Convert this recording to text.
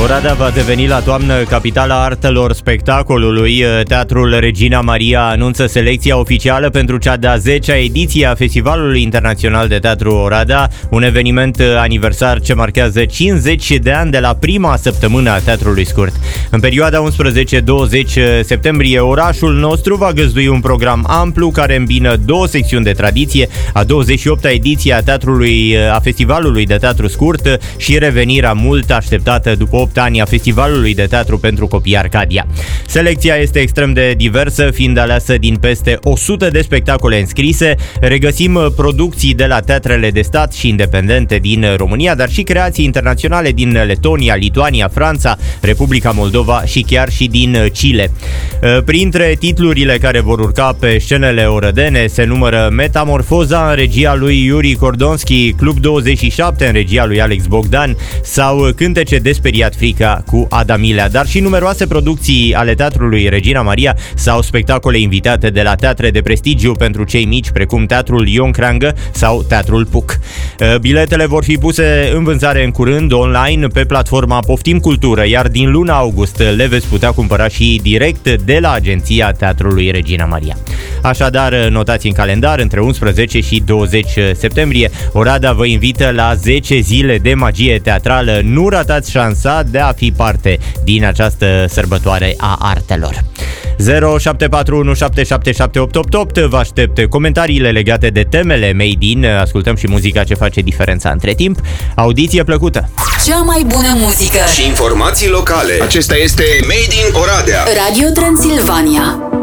Oradea va deveni la toamnă capitala artelor spectacolului. Teatrul Regina Maria anunță selecția oficială pentru cea de-a 10-a ediție a Festivalului Internațional de Teatru Oradea, un eveniment aniversar ce marchează 50 de ani de la prima săptămână a teatrului scurt. În perioada 11-20 septembrie, orașul nostru va găzdui un program amplu care îmbină două secțiuni de tradiție, a 28-a ediție a Festivalului de Teatru Scurt și revenirea mult așteptată după 8 ani a Festivalului de Teatru pentru Copii Arcadia. Selecția este extrem de diversă, fiind aleasă din peste 100 de spectacole înscrise. Regăsim producții de la teatrele de stat și independente din România, dar și creații internaționale din Letonia, Lituania, Franța, Republica Moldova și chiar și din Chile. Printre titlurile care vor urca pe scenele orădene se numără Metamorfoza în regia lui Yuri Cordonski, Club 27 în regia lui Alex Bogdan sau Cântece de speriat frica cu Adamilea, dar și numeroase producții ale Teatrului Regina Maria sau spectacole invitate de la teatre de prestigiu pentru cei mici, precum Teatrul Ion Creangă sau Teatrul Puc. Biletele vor fi puse în vânzare în curând online pe platforma Poftim Cultură, iar din luna august le veți putea cumpăra și direct de la agenția Teatrului Regina Maria. Așadar, notați în calendar, între 11 și 20 septembrie, Oradea vă invită la 10 zile de magie teatrală. Nu ratați șansa de a fi parte din această sărbătoare a artelor. 0741777888. Vă aștept comentariile legate de temele Made in. Ascultăm și muzica ce face diferența între timp. Audiție plăcută! Cea mai bună muzică și informații locale. Acesta este Made in Oradea. Radio Transilvania.